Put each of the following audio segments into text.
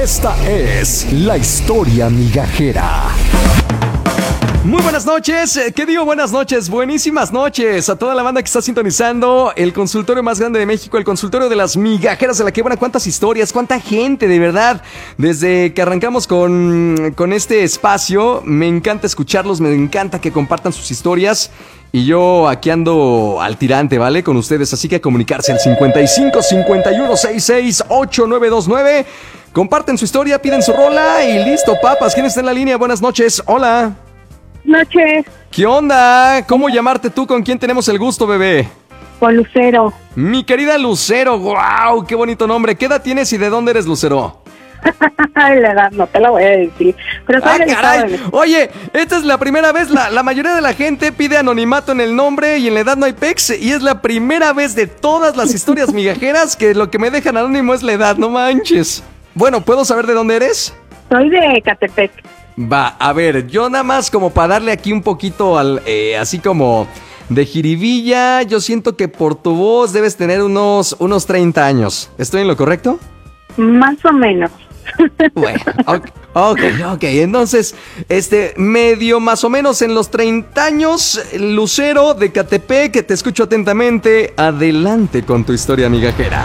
Esta es la historia migajera. Muy buenas noches, ¿qué digo? Buenas noches, buenísimas noches a toda la banda que está sintonizando el consultorio más grande de México, el consultorio de las migajeras de la que buena, cuántas historias, cuánta gente, de verdad. Desde que arrancamos con este espacio, me encanta escucharlos, me encanta que compartan sus historias. Y yo aquí ando al tirante, ¿vale? Con ustedes, así que a comunicarse al 55 51 66 8929. Comparten su historia, piden su rola y listo, papas. ¿Quién está en la línea? Buenas noches, hola. Noches. ¿Qué onda? ¿Cómo llamarte tú? ¿Con quién tenemos el gusto, bebé? Con Lucero. Mi querida Lucero, wow, qué bonito nombre. ¿Qué edad tienes y de dónde eres, Lucero? La edad no te la voy a decir. Pero caray. Oye, esta es la primera vez. La mayoría de la gente pide anonimato en el nombre y en la edad no hay pex. Y es la primera vez de todas las historias migajeras que lo que me dejan anónimo es la edad, no manches. Bueno, ¿puedo saber de dónde eres? Soy de Catepec. Va, a ver, yo nada más como para darle aquí un poquito al, así como de jiribilla, yo siento que por tu voz debes tener unos 30 años. ¿Estoy en lo correcto? Más o menos. Bueno, ok. Entonces, medio más o menos en los 30 años, Lucero de Catepec, que te escucho atentamente. Adelante con tu historia migajera.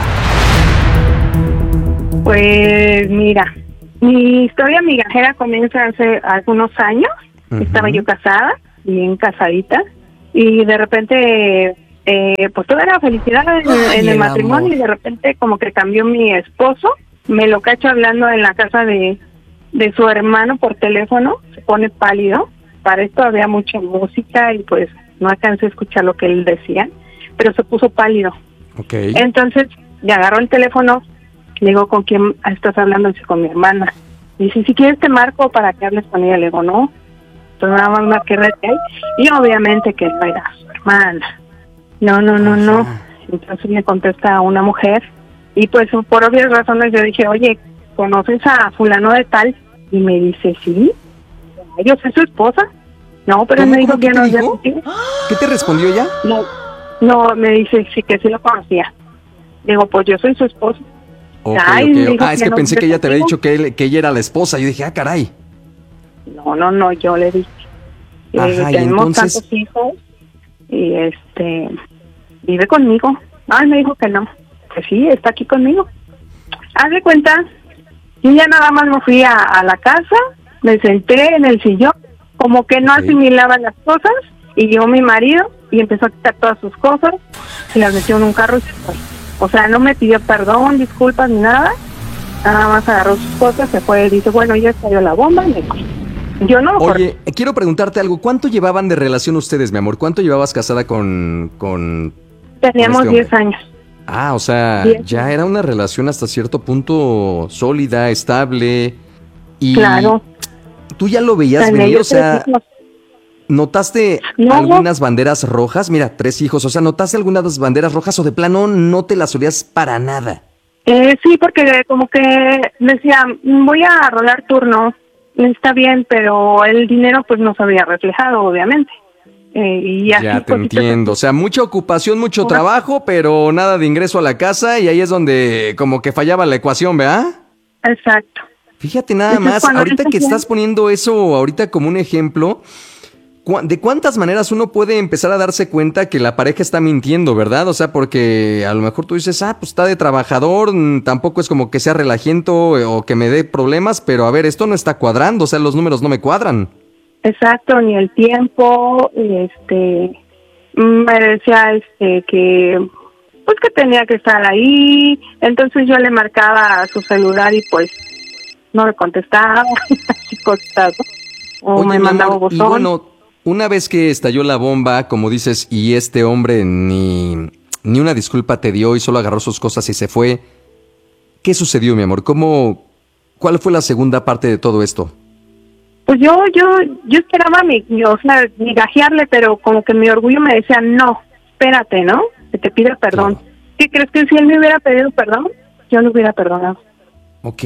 Pues mira, mi historia migajera comienza hace algunos años. Uh-huh. Estaba yo casada, bien casadita, y de repente, pues toda era felicidad en el matrimonio, amor. Y de repente como que cambió mi esposo. Me lo cacho hablando en la casa de su hermano por teléfono, se pone pálido. Para esto había mucha música y pues no alcancé a escuchar lo que él decía, pero se puso pálido. Okay. Entonces le agarró el teléfono, le digo, ¿con quién estás hablando? Dice, con mi hermana. Dice, si quieres te marco para que hables con ella. Le digo, no. Entonces nada más marqué Retel y obviamente que no era su hermana. No. Entonces me contesta una mujer. Y pues por obvias razones yo dije, oye, ¿conoces a fulano de tal? Y me dice, sí, yo soy su esposa. No, pero él me dijo que no. ¿Qué te respondió ella? No, me dice sí, que sí lo conocía. Digo, pues yo soy su esposa. Okay. Es que pensé que ella te había dicho que ella era la esposa. Yo dije, caray. No, yo le dije. Tenemos entonces tantos hijos y vive conmigo. Me dijo que no. Que sí, está aquí conmigo. Haz de cuenta, yo ya nada más me fui a la casa, me senté en el sillón, como que no asimilaba las cosas, y llegó mi marido y empezó a quitar todas sus cosas y las metió en un carro y se fue. O sea, no me pidió perdón, disculpas ni nada, nada más agarró sus cosas, se fue, dice, bueno, ya estalló la bomba, y me fui. Yo no. Oye, quiero preguntarte algo, ¿cuánto llevaban de relación ustedes, mi amor? ¿Cuánto llevabas casada con Teníamos 10 años. O sea, ya era una relación hasta cierto punto sólida, estable. Y claro. ¿Tú ya lo veías venir? O sea, ¿notaste algunas banderas rojas? Mira, 3 hijos. O sea, ¿notaste algunas banderas rojas o de plano no te las olías para nada? Sí, porque como que decía, voy a rolar turno. Está bien, pero el dinero pues no se había reflejado, obviamente. Y así, ya te entiendo, o sea, mucha ocupación, mucho trabajo, pero nada de ingreso a la casa, y ahí es donde como que fallaba la ecuación, ¿verdad? Exacto. Fíjate nada más, ahorita que estás poniendo eso ahorita como un ejemplo, ¿de cuántas maneras uno puede empezar a darse cuenta que la pareja está mintiendo, verdad? O sea, porque a lo mejor tú dices, pues está de trabajador, tampoco es como que sea relajiento o que me dé problemas, pero a ver, esto no está cuadrando, o sea, los números no me cuadran. Exacto, ni el tiempo, me decía que pues que tenía que estar ahí, entonces yo le marcaba a su celular y pues no le contestaba, así costado, o me mandaba buzón. Y bueno, una vez que estalló la bomba, como dices, y este hombre ni una disculpa te dio y solo agarró sus cosas y se fue, ¿qué sucedió, mi amor? ¿Cuál fue la segunda parte de todo esto? Pues yo esperaba migajearle, pero como que mi orgullo me decía, no, espérate, ¿no? Que te pida perdón. Claro. ¿Qué crees que si él me hubiera pedido perdón, yo lo hubiera perdonado? Ok.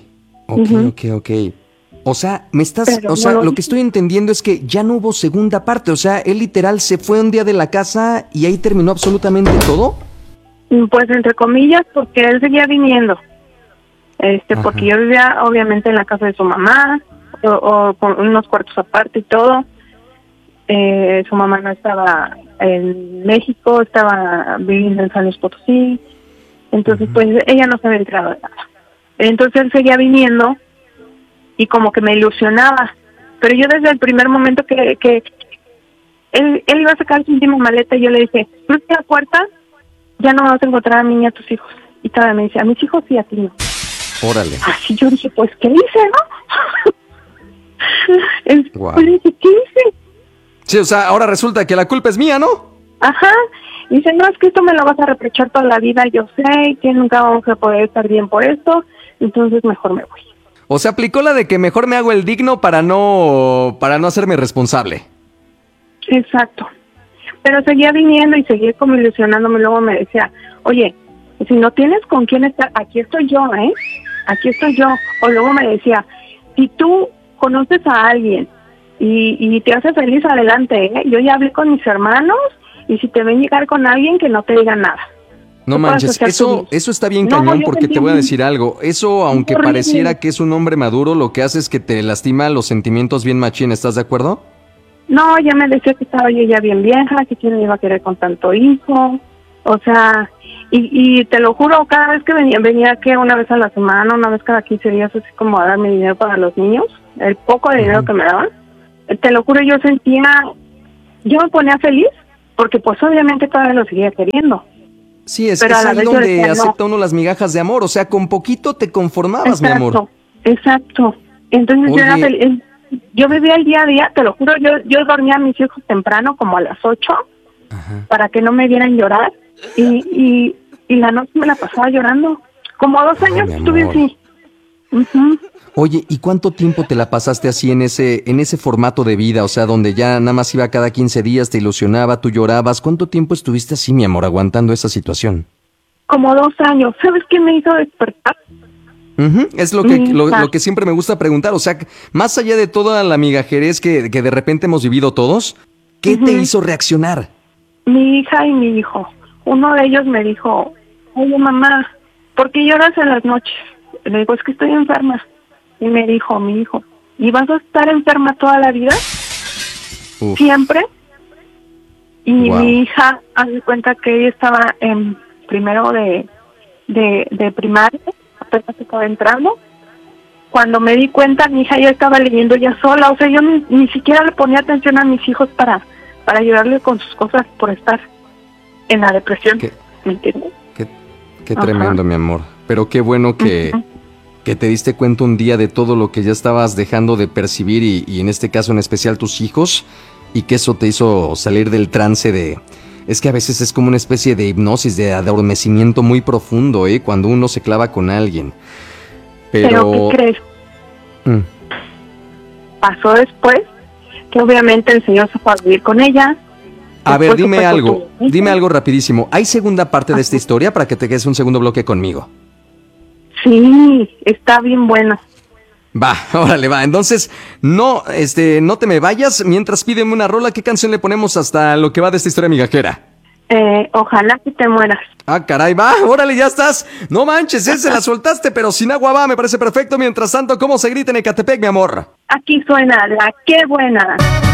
O sea, lo que estoy entendiendo es que ya no hubo segunda parte, o sea, él literal se fue un día de la casa y ahí terminó absolutamente todo. Pues entre comillas, porque él seguía viniendo. Porque yo vivía obviamente en la casa de su mamá, o con unos cuartos aparte y todo. Su mamá no estaba en México, estaba viviendo en San Luis Potosí, entonces pues ella no se había enterado de nada. Entonces él seguía viniendo y como que me ilusionaba, pero yo desde el primer momento que él iba a sacar su última maleta, y yo le dije, cruza la puerta, ya no vas a encontrar a mí ni a tus hijos. Y todavía me dice, a mis hijos y a ti no. Órale. Así yo dije, pues, ¿qué hice, no? Wow. Pues le dije, ¿qué hice? Sí, o sea, ahora resulta que la culpa es mía, ¿no? Ajá. Y dice, no, es que esto me lo vas a reprochar toda la vida, yo sé que nunca vamos a poder estar bien por esto, entonces mejor me voy. O sea, aplicó la de que mejor me hago el digno para no hacerme responsable. Exacto. Pero seguía viniendo y seguía como ilusionándome. Luego me decía, oye, si no tienes con quién estar, aquí estoy yo, ¿eh? Aquí estoy yo. O luego me decía, si tú conoces a alguien y te hace feliz, adelante, ¿eh? Yo ya hablé con mis hermanos y si te ven llegar con alguien, que no te digan nada. No manches, eso está bien cañón, porque te voy a decir algo. Eso, aunque pareciera que es un hombre maduro, lo que hace es que te lastima los sentimientos bien machín. ¿Estás de acuerdo? No, ya me decía que estaba yo ya bien vieja, que quién me iba a querer con tanto hijo. O sea, y te lo juro, cada vez que venía que una vez a la semana, una vez cada 15 días, así como a darme dinero para los niños, el poco de dinero que me daban, te lo juro, yo me ponía feliz, porque pues obviamente todavía lo seguía queriendo. Sí, es ahí donde acepta uno las migajas de amor, o sea, con poquito te conformabas, mi amor. Exacto. Entonces yo era feliz. Yo vivía el día a día, te lo juro, yo dormía a mis hijos temprano, como a las 8, para que no me vieran llorar, y la noche me la pasaba llorando. Como 2 años estuve así. Oye, ¿y cuánto tiempo te la pasaste así en ese formato de vida? O sea, donde ya nada más iba cada 15 días, te ilusionaba, tú llorabas. ¿Cuánto tiempo estuviste así, mi amor, aguantando esa situación? Como 2 años. ¿Sabes qué me hizo despertar? Es lo que siempre me gusta preguntar. O sea, más allá de toda la migajerez que de repente hemos vivido todos, ¿qué te hizo reaccionar? Mi hija y mi hijo. Uno de ellos me dijo, oye, mamá, ¿por qué lloras en las noches? Le digo, es que estoy enferma. Y me dijo mi hijo, ¿y vas a estar enferma toda la vida? Uf. ¿Siempre? Y mi hija, haz de cuenta que ella estaba en primero de primaria, apenas estaba entrando. Cuando me di cuenta, mi hija ya estaba leyendo ya sola. O sea, yo ni siquiera le ponía atención a mis hijos para ayudarle con sus cosas por estar en la depresión. ¿Me entiendes? Qué tremendo, mi amor. Pero qué bueno que te diste cuenta un día de todo lo que ya estabas dejando de percibir y en este caso en especial tus hijos, y que eso te hizo salir del trance de... Es que a veces es como una especie de hipnosis, de adormecimiento muy profundo, cuando uno se clava con alguien. Pero ¿qué crees? Pasó después, que obviamente el señor se fue a vivir con ella. A ver, dime algo rapidísimo. ¿Hay segunda parte de esta historia para que te quedes un segundo bloque conmigo? Sí, está bien bueno. Va, órale, va. Entonces, no te me vayas. Mientras pídeme una rola, ¿qué canción le ponemos hasta lo que va de esta historia migajera? Ojalá que te mueras. Ah, caray, va, órale, ya estás. No manches, se la soltaste, pero sin agua va, me parece perfecto. Mientras tanto, ¿cómo se grita en Ecatepec, mi amor? Aquí suena la Qué Buena.